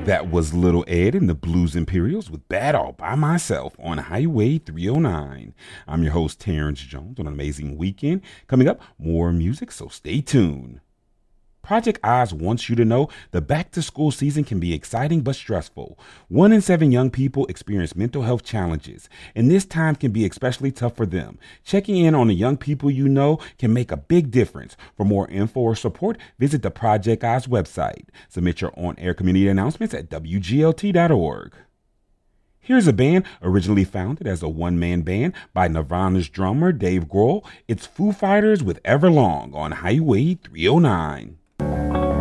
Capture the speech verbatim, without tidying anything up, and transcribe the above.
That was Little Ed and the Blues Imperials with Bad All By Myself on Highway three oh nine. I'm your host, Terrence Jones, on an amazing weekend. Coming up, more music, so stay tuned. Project Oz wants you to know the back-to-school season can be exciting but stressful. One in seven young people experience mental health challenges, and this time can be especially tough for them. Checking in on the young people you know can make a big difference. For more info or support, visit the Project Oz website. Submit your on-air community announcements at W G L T dot org. Here's a band originally founded as a one-man band by Nirvana's drummer Dave Grohl. It's Foo Fighters with Everlong on Highway three oh nine.